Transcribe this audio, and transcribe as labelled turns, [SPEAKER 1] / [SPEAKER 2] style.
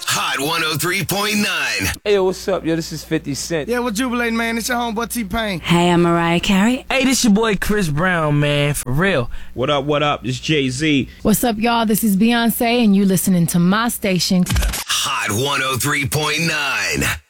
[SPEAKER 1] Hot 103.9.
[SPEAKER 2] Hey, yo, what's up, yo? This is 50 Cent.
[SPEAKER 3] Yeah, we're jubilating, man. It's your homeboy T-Pain.
[SPEAKER 4] Hey, I'm Mariah Carey.
[SPEAKER 5] Hey, this your boy Chris Brown, man, for real.
[SPEAKER 6] What up, what up? It's Jay-Z.
[SPEAKER 7] What's up, y'all? This is Beyonce, and you listening to my station.
[SPEAKER 1] Hot 103.9.